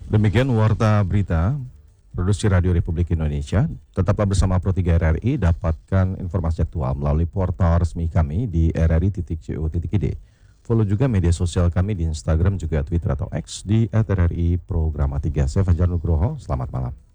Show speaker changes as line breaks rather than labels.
Demikian Warta Berita Produksi Radio Republik Indonesia. Tetaplah bersama Pro3 RRI, dapatkan informasi aktual melalui portal resmi kami di rri.co.id. Follow juga media sosial kami di Instagram juga Twitter atau X di @RRI Programa 3. Saya Fajar Nugroho, selamat malam.